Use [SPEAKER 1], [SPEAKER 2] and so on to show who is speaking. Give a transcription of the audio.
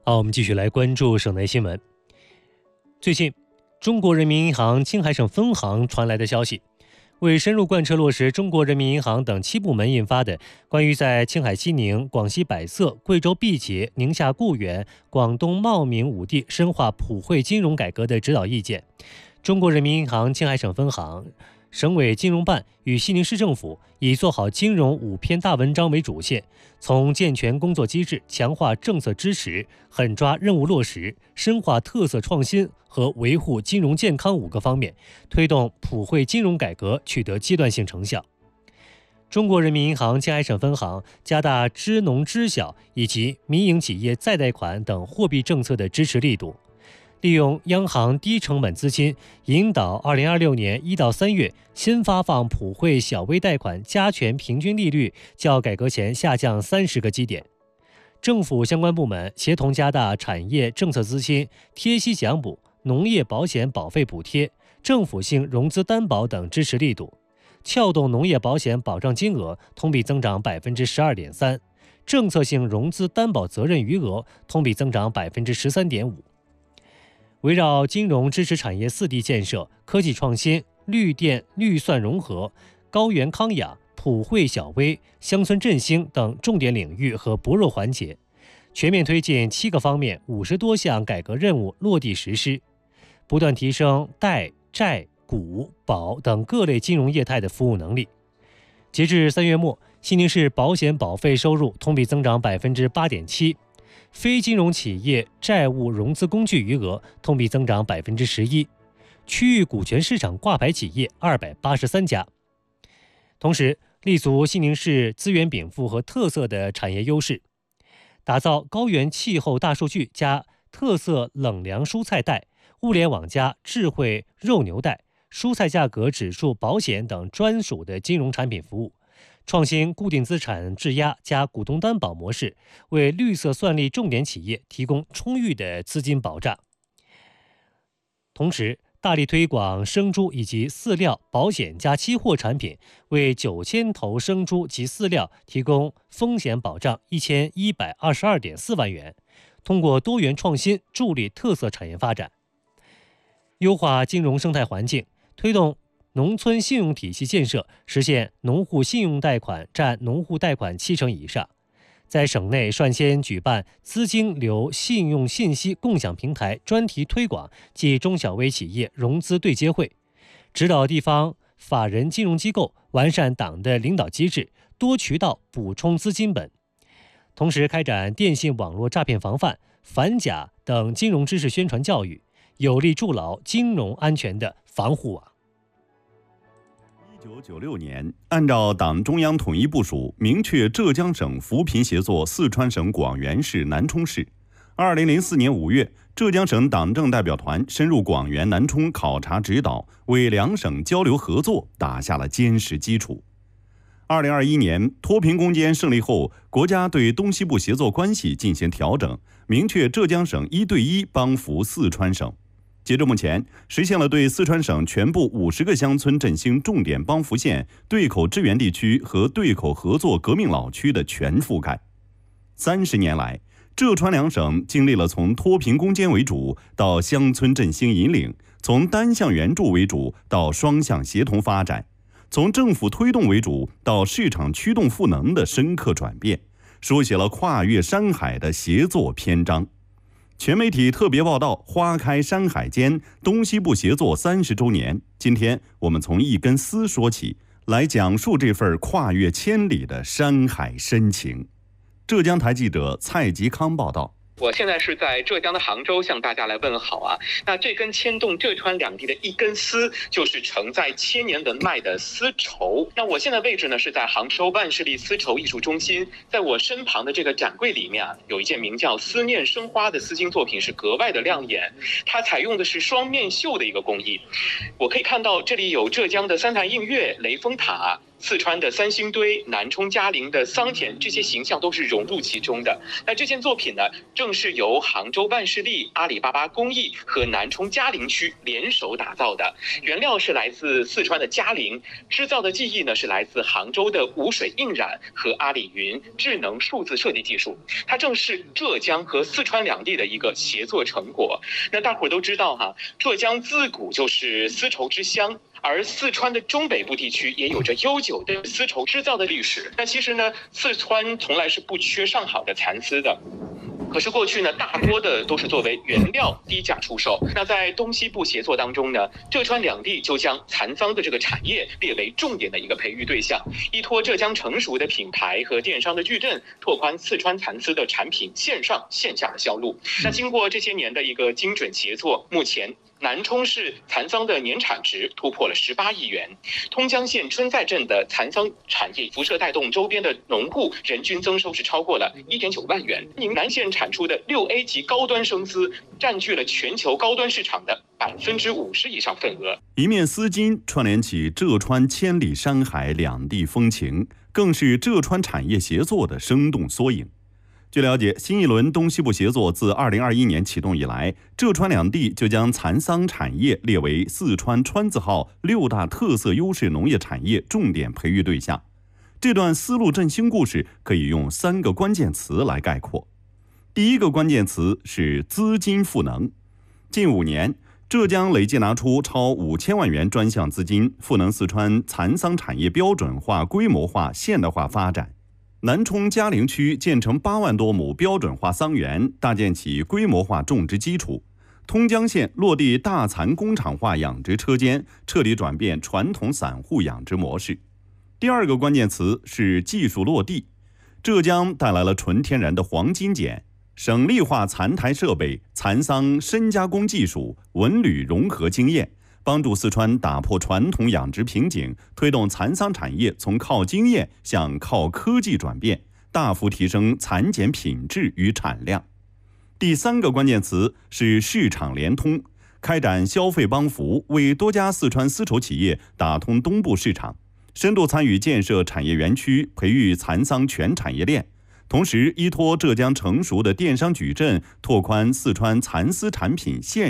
[SPEAKER 1] 好，我们继续来关注省内新闻。最近，中国人民银行青海省分行传来的消息，为深入贯彻落实中国人民银行等7部门印发的关于在青海西宁、广西百色、贵州毕节、宁夏固原、广东茂名5地深化普惠金融改革的指导意见，中国人民银行青海省分行、省委金融办与西宁市政府以做好金融5篇大文章为主线，从健全工作机制、强化政策支持、狠抓任务落实、深化特色创新和维护金融健康5个方面，推动普惠金融改革取得阶段性成效。中国人民银行青海省分行加大支农支小以及民营企业再贷款等货币政策的支持力度，利用央行低成本资金，引导2026年1到3月新发放普惠小微贷款加权平均利率较改革前下降30个基点。政府相关部门协同加大产业政策资金、贴息奖补、农业保险保费补贴、政府性融资担保等支持力度，撬动农业保险保障金额同比增长 12.3%， 政策性融资担保责任余额同比增长 13.5%。围绕金融支持产业4地建设、科技创新、绿电绿算融合、高原康养、普惠小微、乡村振兴等重点领域和薄弱环节，全面推进7个方面50多项改革任务落地实施，不断提升贷、债、股、保等各类金融业态的服务能力。截至3月末，西宁市保险保费收入同比增长 8.7%，非金融企业债务融资工具余额同比增长 11%， 区域股权市场挂牌企业283家。同时，立足西宁市资源禀赋和特色的产业优势，打造高原气候大数据加特色冷凉蔬菜贷、物联网加智慧肉牛贷、蔬菜价格指数保险等专属的金融产品服务，创新固定资产质押加股东担保模式，为绿色算力重点企业提供充裕的资金保障。同时，大力推广生猪以及饲料、保险加期货产品，为9000头生猪及饲料提供风险保障1122.4万元，通过多元创新助力特色产业发展。优化金融生态环境，推动农村信用体系建设，实现农户信用贷款占农户贷款70%以上。在省内率先举办资金流信用信息共享平台专题推广暨中小微企业融资对接会，指导地方法人金融机构完善党的领导机制，多渠道补充资金本。同时开展电信网络诈骗防范、反假等金融知识宣传教育，有力筑牢金融安全的防护网。
[SPEAKER 2] 1996年，按照党中央统一部署，明确浙江省扶贫协作四川省广元市、南充市。2004年5月，浙江省党政代表团深入广元、南充考察指导，为两省交流合作打下了坚实基础。2021年，脱贫攻坚胜利后，国家对东西部协作关系进行调整，明确浙江省1对1帮扶四川省。截至目前，实现了对四川省全部50个乡村振兴重点帮扶县、对口支援地区和对口合作革命老区的全覆盖。30年来，浙川两省经历了从脱贫攻坚为主到乡村振兴引领，从单向援助为主到双向协同发展，从政府推动为主到市场驱动赋能的深刻转变，书写了跨越山海的协作篇章。全媒体特别报道花开山海间，东西部协作30周年。今天我们从一根丝说起，来讲述这份跨越千里的山海深情。浙江台记者蔡吉康报道。
[SPEAKER 3] 我现在是在浙江的杭州向大家来问好啊。那这根牵动浙川两地的一根丝，就是承载千年文脉的丝绸。那我现在位置呢是在杭州万世丽丝绸艺术中心，在我身旁的这个展柜里面啊，有一件名叫《思念生花》的丝巾作品是格外的亮眼，它采用的是双面绣的一个工艺。我可以看到这里有浙江的三潭映月、雷峰塔、 四川的三星堆、南充嘉陵的桑田，这些形象都是融入其中的。那这件作品呢，正是由杭州万士利、阿里巴巴工艺和南充嘉陵区联手打造的。原料是来自四川的嘉陵，制造的技艺呢是来自杭州的无水印染和阿里云智能数字设计技术。它正是浙江和四川两地的一个协作成果。那大伙儿都知道哈，浙江自古就是丝绸之乡。而四川的中北部地区也有着悠久的丝绸织造的历史。那其实呢，四川从来是不缺上好的蚕丝的。可是过去呢，大多的都是作为原料低价出售。那在东西部协作当中呢，浙川两地就将蚕桑的这个产业列为重点的一个培育对象，依托浙江成熟的品牌和电商的矩阵，拓宽四川蚕丝的产品线上线下的销路。那经过这些年的一个精准协作，目前南充市蚕桑的年产值突破了18亿元，通江县春在镇的蚕桑产业辐射带动周边的农户人均增收是超过了1.9万元。宁南县产出的6A 级高端生丝占据了全球高端市场的50%以上份额。
[SPEAKER 2] 一面丝巾串联起浙川千里山海两地风情，更是浙川产业协作的生动缩影。据了解，新一轮东西部协作自2021年启动以来，浙川两地就将蚕桑产业列为四川川字号6大特色优势农业产业重点培育对象。这段丝路振兴故事可以用3个关键词来概括。第一个关键词是资金赋能。近5年，浙江累计拿出超5000万元专项资金，赋能四川蚕桑产业标准化、规模化、现代化发展。南充嘉陵区建成8万多亩标准化桑园，搭建起规模化种植基础。通江县落地大蚕工厂化养殖车间，彻底转变传统散户养殖模式。第二个关键词是技术落地。浙江带来了纯天然的黄金碱，省力化蚕台设备、蚕桑深加工技术、文旅融合经验，帮助四川打破传统养殖瓶颈，推动蚕桑产业从靠经验向靠科技转变，大幅提升蚕茧品质与产量。第3个关键词是市场联通，开展消费帮扶，为多家四川丝绸企业打通东部市场，深度参与建设产业园区，培育蚕桑全产业链。同时，依托浙江成熟的电商矩阵，拓宽四川蚕丝产品线